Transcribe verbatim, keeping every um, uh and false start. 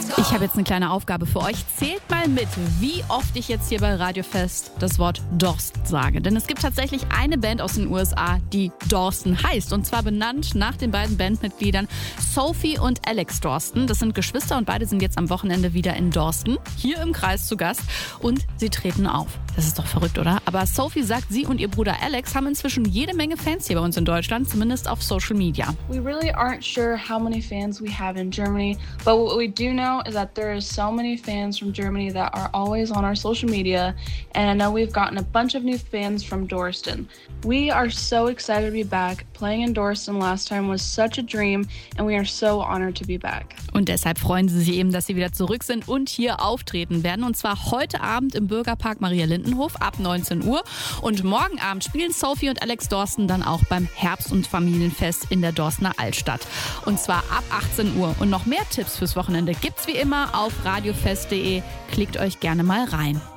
Ich habe jetzt eine kleine Aufgabe für euch. Zählt mal mit, wie oft ich jetzt hier bei Radiofest das Wort Dorst sage. Denn es gibt tatsächlich eine Band aus den U S A, die Dawson heißt. Und zwar benannt nach den beiden Bandmitgliedern Sophie und Alex Dawson. Das sind Geschwister und beide sind jetzt am Wochenende wieder in Dawson, hier im Kreis zu Gast. Und sie treten auf. Das ist doch verrückt, oder? Aber Sophie sagt, sie und ihr Bruder Alex haben inzwischen jede Menge Fans hier bei uns in Deutschland, zumindest auf Social Media. We really aren't sure how many fans we have in Germany, but what we do know is that there is so many fans from Germany that are always on our social media, and I know we've gotten a bunch of new fans from Dorsten. We are so excited to be back. Playing in Dorsten last time was such a dream, and we are so honored to be back. Und deshalb freuen sie sich eben, dass sie wieder zurück sind und hier auftreten werden. Und zwar heute Abend im Bürgerpark Maria Lindenhof ab neunzehn Uhr. Und morgen Abend spielen Sophie und Alex Dawson dann auch beim Herbst- und Familienfest in der Dorstener Altstadt. Und zwar ab achtzehn Uhr. Und noch mehr Tipps fürs Wochenende gibt's wie immer auf radiofest punkt de. Klickt euch gerne mal rein.